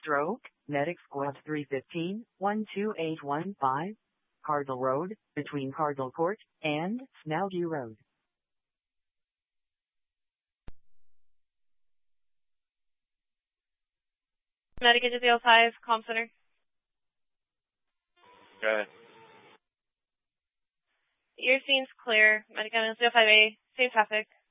Stroke, Medic Squad 315, 12815, Cardinal Road, between Cardinal Court and Snowview Road. Medic Agency 05, Comm Center. Go ahead. Your scene's clear. Medic Agency 05A, safe traffic.